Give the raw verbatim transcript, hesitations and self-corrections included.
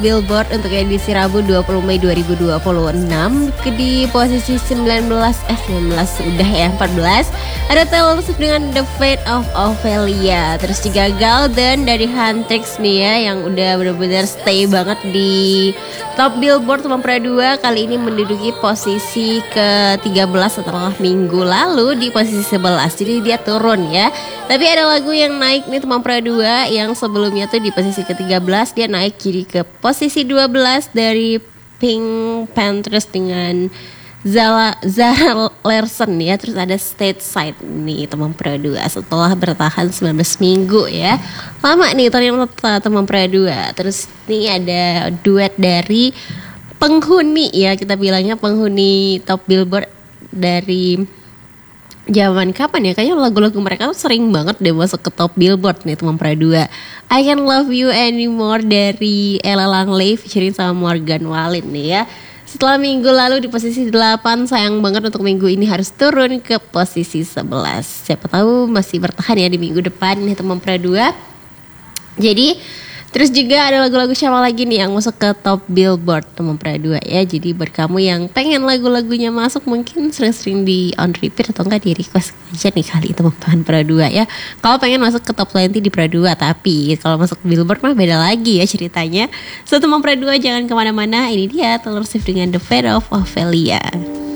Billboard untuk edisi Rabu dua puluh Mei dua ribu dua puluh enam. Di posisi sembilan belas, eh sembilan belas udah ya, empat belas ada Taylor Swift dengan The Fate of Ophelia. Terus juga Golden dari Huntrix nih ya, yang udah benar-benar stay banget di top Billboard Tempera dua. Kali ini menduduki posisi ke tiga belas setelah minggu lalu di posisi sebelas. Jadi dia turun ya. Tapi ada lagu yang naik nih Tempera dua, yang sebelumnya tuh di posisi ke tiga belas dia naik jadi ke posisi dua belas dari Pink Panthers dengan Zara, Zara Larson ya. Terus ada Stateside nih Tempera dua setelah bertahan sembilan belas minggu ya. Lama nih ternyata Tempera dua. Terus nih ada duet dari penghuni ya, kita bilangnya penghuni top Billboard dari zaman kapan ya, kayaknya lagu-lagu mereka tuh sering banget deh masuk ke top Billboard nih Tempera dua. I Can't Love You Anymore dari Ella Langley featuring sama Morgan Wallen nih ya. Setelah minggu lalu di posisi delapan, sayang banget untuk minggu ini harus turun ke posisi sebelas. Siapa tahu masih bertahan ya di minggu depan nih Tempera dua. Jadi terus juga ada lagu-lagu siapa lagi nih yang masuk ke top Billboard Tempera dua ya. Jadi buat kamu yang pengen lagu-lagunya masuk, mungkin sering-sering di on repeat atau enggak di request aja nih kali Tempera dua ya. Kalau pengen masuk ke top dua puluh di Tempera dua, tapi kalau masuk Billboard mah beda lagi ya ceritanya. So Tempera dua jangan kemana-mana, ini dia Taylor Swift dengan The Fate of Ophelia.